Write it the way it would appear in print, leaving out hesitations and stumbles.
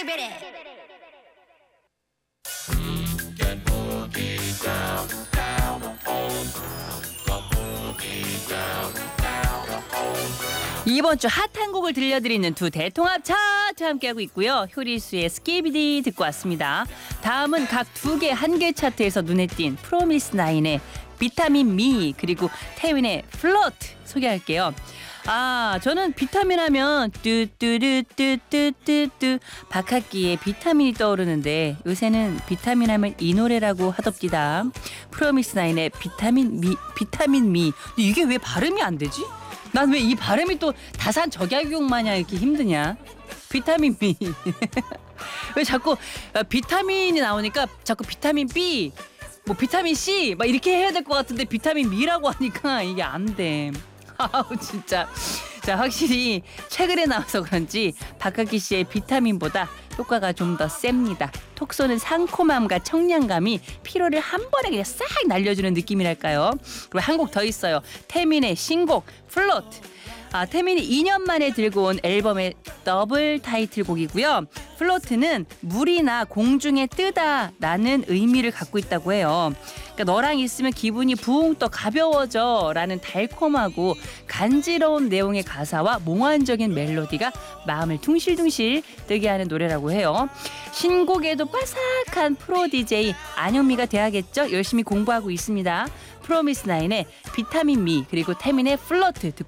이번 주 핫한 곡을 들려드리는 두 대통합 차트 함께하고 있고요. 효리수의 스키비디 듣고 왔습니다. 다음은 각 두 개 한 개 차트에서 눈에 띈 프로미스나인의 비타민 미 그리고 태윈의 플로트 소개할게요. 저는 비타민 하면 뚜뚜루뚜뚜뚜뚜 박학기의 비타민이 떠오르는데 요새는 비타민 하면 이 노래라고 하덥디다. 프로미스나인의 비타민 미. 근데 이게 왜 발음이 안 되지? 난 왜 이 발음이 또 다산 적약용 마냥 이렇게 힘드냐? 비타민 미. 왜 자꾸 비타민이 나오니까 자꾸 비타민 B, 뭐 비타민 C 막 이렇게 해야 될 것 같은데 비타민 미라고 하니까 이게 안 돼. 아우 진짜. 자, 확실히 최근에 나와서 그런지 박학기 씨의 비타민보다 효과가 좀 더 셉니다. 톡 쏘는 상콤함과 청량감이 피로를 한 번에 그냥 싹 날려주는 느낌이랄까요. 그리고 한 곡 더 있어요. 태민의 신곡 플로트. 태민이 2년 만에 들고 온 앨범의 더블 타이틀곡이고요. 플로트는 물이나 공중에 뜨다라는 의미를 갖고 있다고 해요. 그러니까 너랑 있으면 기분이 부웅 떠 가벼워져 라는 달콤하고 간지러운 내용의 가사와 몽환적인 멜로디가 마음을 둥실둥실 뜨게 하는 노래라고 해요. 신곡에도 바삭한 프로 DJ 안영미가 돼야겠죠? 열심히 공부하고 있습니다. 프로미스나인의 비타민 미 그리고 태민의 플로트 듣고